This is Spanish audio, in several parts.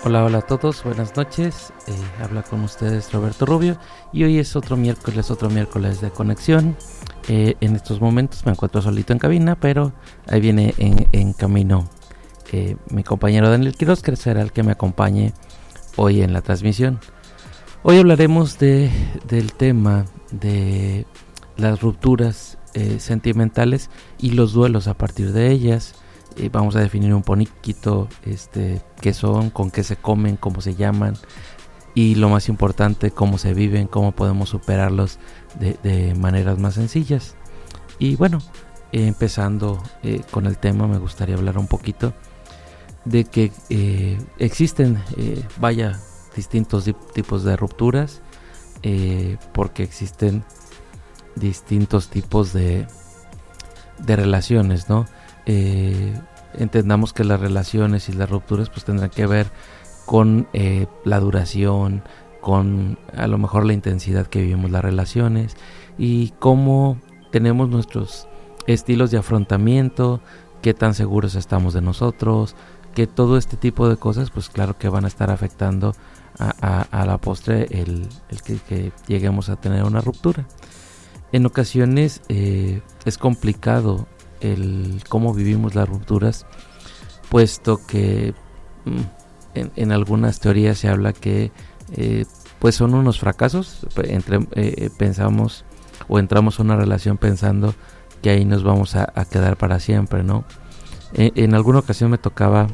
Hola, hola a todos, buenas noches, habla con ustedes Roberto Rubio y hoy es otro miércoles de conexión. En estos momentos me encuentro solito en cabina, pero ahí viene en camino mi compañero Daniel Quiroz, que será el que me acompañe hoy en la transmisión. Hoy hablaremos del tema de las rupturas sentimentales y los duelos a partir de ellas. Vamos a definir un poquito qué son, con qué se comen, cómo se llaman y lo más importante, cómo se viven, cómo podemos superarlos de maneras más sencillas. Y bueno, empezando con el tema, me gustaría hablar un poquito de que existen distintos tipos de rupturas, porque existen distintos tipos de relaciones, ¿no? Entendamos que las relaciones y las rupturas pues tendrán que ver con la duración, con a lo mejor la intensidad que vivimos las relaciones y cómo tenemos nuestros estilos de afrontamiento, qué tan seguros estamos de nosotros, que todo este tipo de cosas pues claro que van a estar afectando a la postre el que lleguemos a tener una ruptura. En ocasiones es complicado el cómo vivimos las rupturas, puesto que en algunas teorías se habla que pues son unos fracasos. Pensamos o entramos a una relación pensando que ahí nos vamos a quedar para siempre, ¿no? En alguna ocasión me tocaba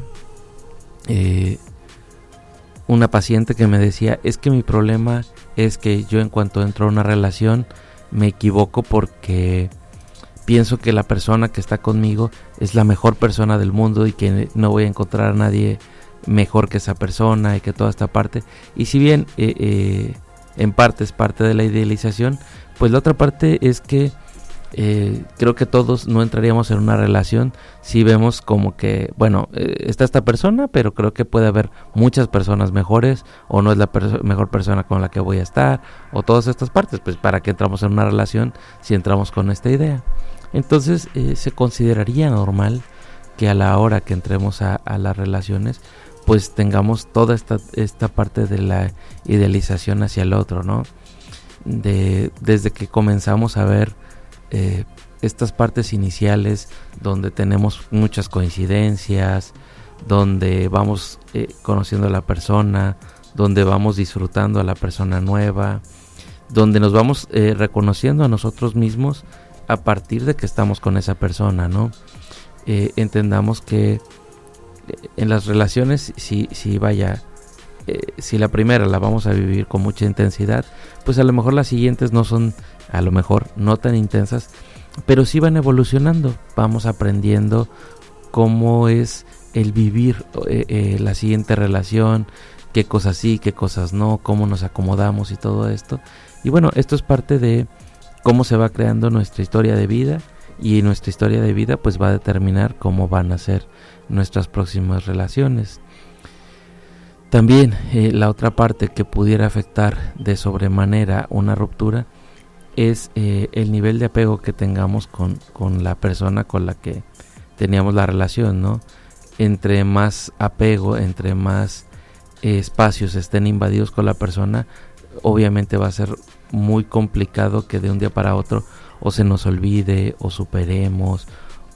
una paciente que me decía, es que mi problema es que yo en cuanto entro a una relación me equivoco porque pienso que la persona que está conmigo es la mejor persona del mundo y que no voy a encontrar a nadie mejor que esa persona y que toda esta parte. Y si bien en parte es parte de la idealización, pues la otra parte es que creo que todos no entraríamos en una relación si vemos como que, bueno, está esta persona, pero creo que puede haber muchas personas mejores, o no es la mejor persona con la que voy a estar, o todas estas partes. Pues para qué entramos en una relación si entramos con esta idea. Entonces se consideraría normal que a la hora que entremos a las relaciones pues tengamos toda esta parte de la idealización hacia el otro, ¿no? Desde que comenzamos a ver estas partes iniciales donde tenemos muchas coincidencias, donde vamos conociendo a la persona, donde vamos disfrutando a la persona nueva, donde nos vamos reconociendo a nosotros mismos a partir de que estamos con esa persona, ¿no? Entendamos que en las relaciones, si la primera la vamos a vivir con mucha intensidad, pues a lo mejor las siguientes no son, a lo mejor no tan intensas, pero sí van evolucionando, vamos aprendiendo cómo es el vivir la siguiente relación, qué cosas sí, qué cosas no, cómo nos acomodamos y todo esto. Y bueno, esto es parte de cómo se va creando nuestra historia de vida, y nuestra historia de vida pues va a determinar cómo van a ser nuestras próximas relaciones. También la otra parte que pudiera afectar de sobremanera una ruptura es el nivel de apego que tengamos con la persona con la que teníamos la relación, ¿no? Entre más apego, entre más espacios estén invadidos con la persona, obviamente va a ser muy complicado que de un día para otro o se nos olvide, o superemos,